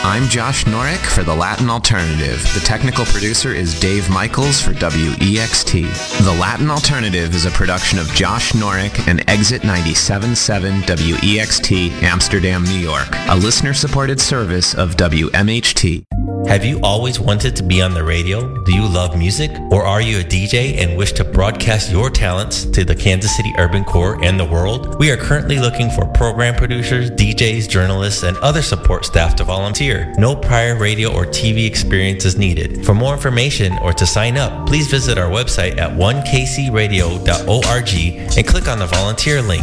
I'm Josh Norick for The Latin Alternative. The technical producer is Dave Michaels for WEXT. The Latin Alternative is a production of Josh Norick and Exit 97.7 WEXT, Amsterdam, New York, a listener-supported service of WMHT. Have you always wanted to be on the radio? Do you love music? Or are you a DJ and wish to broadcast your talents to the Kansas City Urban Core and the world? We are currently looking for program producers, DJs, journalists, and other support staff to volunteer. No prior radio or TV experience is needed. For more information or to sign up, please visit our website at 1kcradio.org and click on the volunteer link.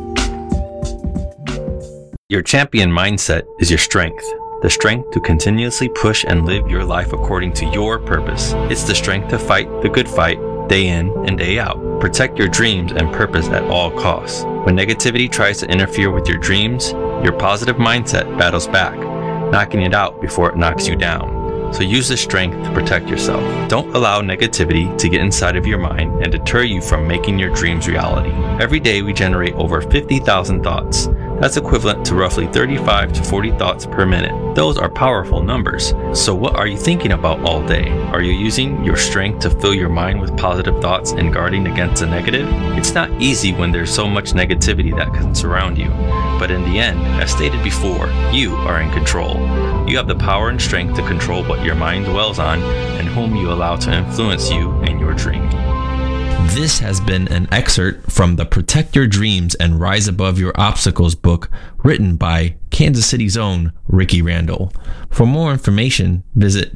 Your champion mindset is your strength. The strength to continuously push and live your life according to your purpose. It's the strength to fight the good fight day in and day out. Protect your dreams and purpose at all costs. When negativity tries to interfere with your dreams, your positive mindset battles back, knocking it out before it knocks you down. So use this strength to protect yourself. Don't allow negativity to get inside of your mind and deter you from making your dreams reality. Every day we generate over 50,000 thoughts. That's equivalent to roughly 35 to 40 thoughts per minute. Those are powerful numbers. So what are you thinking about all day? Are you using your strength to fill your mind with positive thoughts and guarding against the negative? It's not easy when there's so much negativity that can surround you. But in the end, as stated before, you are in control. You have the power and strength to control what your mind dwells on and whom you allow to influence you and your dream. This has been an excerpt from the Protect Your Dreams and Rise Above Your Obstacles book written by Kansas City's own Ricky Randall. For more information, visit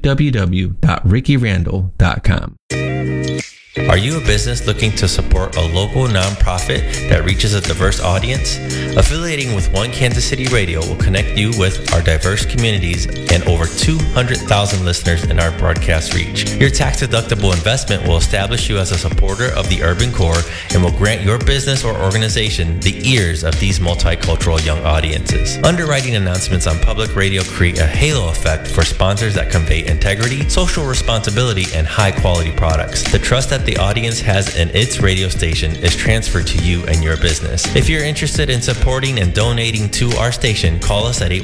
www.rickyrandall.com. Are you a business looking to support a local nonprofit that reaches a diverse audience? Affiliating with One Kansas City Radio will connect you with our diverse communities and over 200,000 listeners in our broadcast reach. Your tax-deductible investment will establish you as a supporter of the Urban Core and will grant your business or organization the ears of these multicultural young audiences. Underwriting announcements on public radio create a halo effect for sponsors that convey integrity, social responsibility, and high-quality products. The trust that the audience has in its radio station is transferred to you and your business. If you're interested in supporting and donating to our station, call us at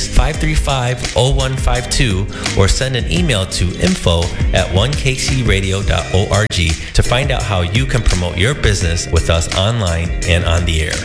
816-535-0152 or send an email to info@1kcradio.org to find out how you can promote your business with us online and on the air.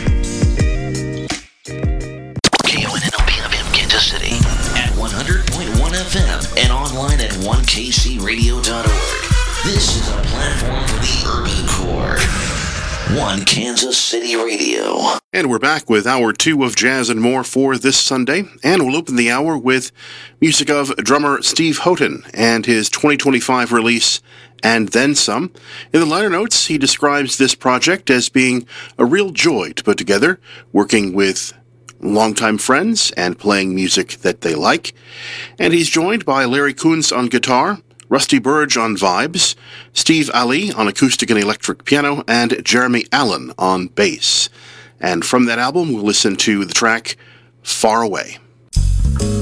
KONNOPFM Kansas City at 100.1 FM and online at 1kcradio.org. This is a platform for the Urban Core. One Kansas City Radio. And we're back with Hour 2 of Jazz and More for this Sunday. And we'll open the hour with music of drummer Steve Houghton and his 2025 release, And Then Some. In the liner notes, he describes this project as being a real joy to put together, working with longtime friends and playing music that they like. And he's joined by Larry Kuntz on guitar, Rusty Burge on vibes, Steve Ali on acoustic and electric piano, and Jeremy Allen on bass. And from that album, we'll listen to the track Far Away.